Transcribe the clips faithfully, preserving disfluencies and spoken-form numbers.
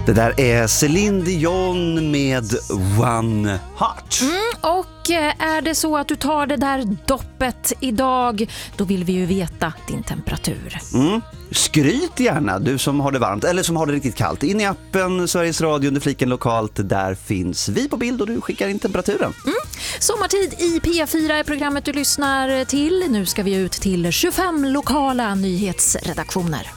Det där är Céline Dion med One Heart. Mm, och är det så att du tar det där doppet idag, då vill vi ju veta din temperatur. Mm. Skryt gärna, du som har det varmt eller som har det riktigt kallt. In i appen Sveriges Radio under fliken lokalt, där finns vi på bild och du skickar in temperaturen. Mm. Sommartid i P fyra är programmet du lyssnar till. Nu ska vi ut till tjugofem lokala nyhetsredaktioner.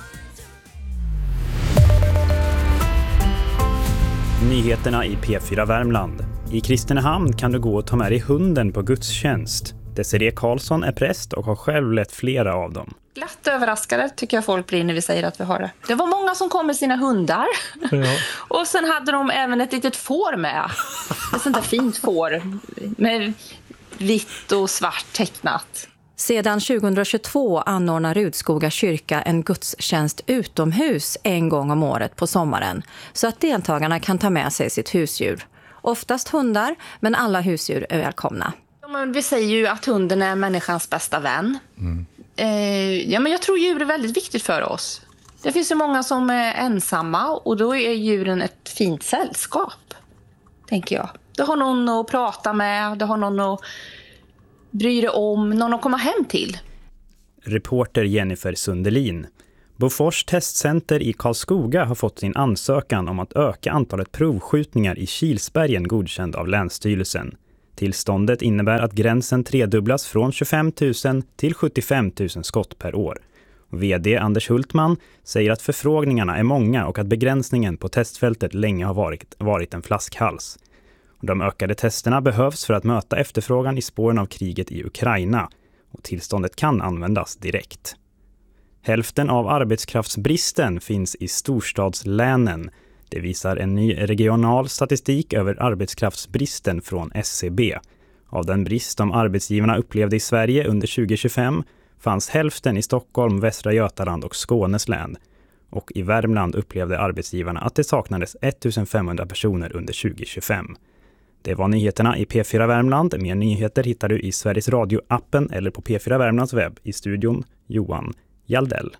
Nyheterna i P fyra Värmland. I Kristinehamn kan du gå och ta med dig hunden på gudstjänst. Desiree Karlsson är präst och har själv lett flera av dem. Glatt överraskade tycker jag folk blir när vi säger att vi har det. Det var många som kom med sina hundar. Ja. Och sen hade de även ett litet får med. Ett sånt där fint får med vitt och svart tecknat. Sedan tjugohundratjugotvå anordnar Rudskoga kyrka en gudstjänst utomhus en gång om året på sommaren, så att deltagarna kan ta med sig sitt husdjur. Oftast hundar, men alla husdjur är välkomna. Ja, men vi säger ju att hunden är människans bästa vän. Mm. Eh, ja, men jag tror djur är väldigt viktigt för oss. Det finns ju många som är ensamma och då är djuren ett fint sällskap, tänker jag. Du har någon att prata med, du har någon att bry dig om, någon att komma hem till. Reporter Jennifer Sundelin. Bofors testcenter i Karlskoga har fått sin ansökan om att öka antalet provskjutningar i Kilsbergen godkänd av Länsstyrelsen. Tillståndet innebär att gränsen tredubblas från tjugofem tusen till sjuttiofem tusen skott per år. V D Anders Hultman säger att förfrågningarna är många och att begränsningen på testfältet länge har varit, varit en flaskhals. De ökade testerna behövs för att möta efterfrågan i spåren av kriget i Ukraina, och tillståndet kan användas direkt. Hälften av arbetskraftsbristen finns i storstadslänen. Det visar en ny regional statistik över arbetskraftsbristen från S C B. Av den brist som arbetsgivarna upplevde i Sverige under tjugo tjugofem fanns hälften i Stockholm, Västra Götaland och Skånes län. Och i Värmland upplevde arbetsgivarna att det saknades ettusenfemhundra personer under tjugo tjugofem. Det var nyheterna i P fyra Värmland. Mer nyheter hittar du i Sveriges Radio-appen eller på P fyra Värmlands webb. I studion Johan Jaldell.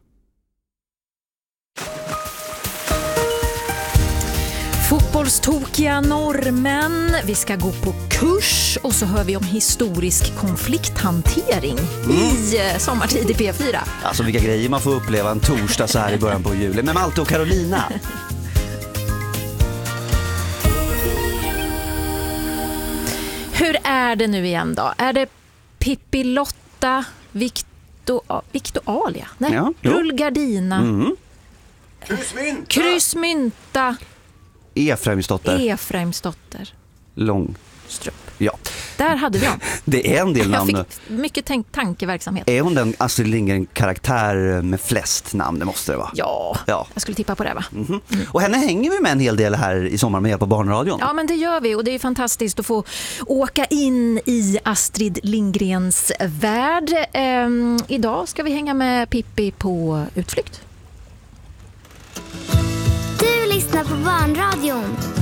Fotbollstokiga norrmän, vi ska gå på kurs och så hör vi om historisk konflikthantering mm. i Sommartid i P fyra. Alltså vilka grejer man får uppleva en torsdag så här i början på juli. Med Malte och Carolina. Hur är det nu igen då? Är det Pippi Lotta, Victor, Victor Alia? Nej, ja, Rullgardina. Mm. Kryssmynta. Kryssmynta. Efraimsdotter. Efraimsdotter. Långstrup. Ja. Där hade vi honom. Det är en del namn. Jag fick mycket tänk- tankeverksamhet. Är hon den Astrid Lindgren-karaktär med flest namn? Det måste det vara. Ja, ja. Jag skulle tippa på det va? Mm-hmm. Mm. Och henne hänger vi med en hel del här i sommar med hjälp av Barnradion. Ja, men det gör vi och det är fantastiskt att få åka in i Astrid Lindgrens värld. Ehm, idag ska vi hänga med Pippi på utflykt. Du lyssnar på Barnradion.